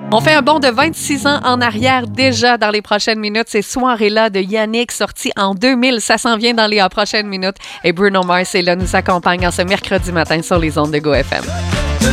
On fait un bond de 26 ans en arrière déjà dans les prochaines minutes. C'est Soirée-là de Yannick, sorti en 2000. Ça s'en vient dans les prochaines minutes. Et Bruno Mars est là, nous accompagne en ce mercredi matin sur les ondes de GoFM.